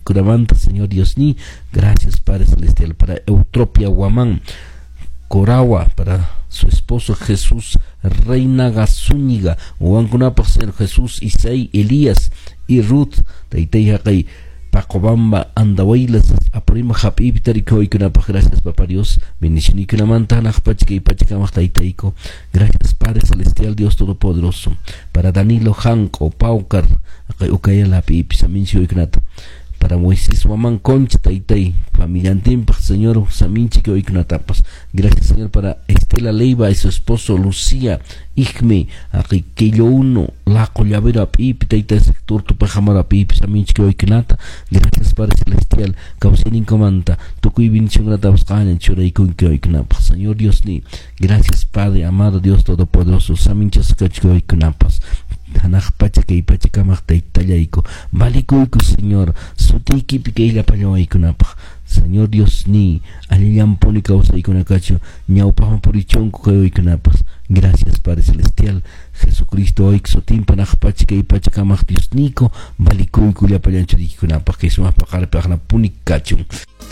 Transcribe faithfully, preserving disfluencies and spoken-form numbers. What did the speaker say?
Kuramanta, Señor Dios ni, gracias Padre Celestial, para Eutropia Guamán, Corawa, para su esposo Jesús Reina Gazúñiga, Huancunapas, Señor Jesús Isaí Elías y Ruth, Taitei Pacobamba, Andawailas, Aprima Happy Vitarico y Kunapa, gracias Papá Dios, bendición y Kunamanta, Nachpachka y Pachacamastaitaico, gracias Padre Celestial, Dios Todopoderoso, para Danilo Hanco, Paucar, Ukayala Pipisamincio y Kunata, para Moisés Waman Concha Taitai, familia Antimpa, Señor Saminchi que hoy Kunatapas, gracias Señor para Estela Leiva y su esposo Lucía, Ijme, aquí que yo uno, la collavera Pipi, Taitai sector tu pajamara Pipi, Saminchi que hoy Kunata, gracias Padre Celestial, Causenin Comanta, Tukuy Vinicius Gratapas Cañan, Churay Kun que hoy Kunapas, Señor Dios ni, gracias Padre, amado Dios Todopoderoso, Saminchas que hoy Kunapas. Hanaj pacha que pachakamach taitayaico, valikuico Señor, sutiki piqueila pañoaikunapaj, Señor Dios ni, alillamponi causaicunacacho, ñaupajam purichonco caoicunapas, gracias Padre Celestial, Jesucristo oixo timpanaj pacha que pachakamach Dios nico, valikuico ya pañanchorikunapaj, que sumas pajar pajna punicachum.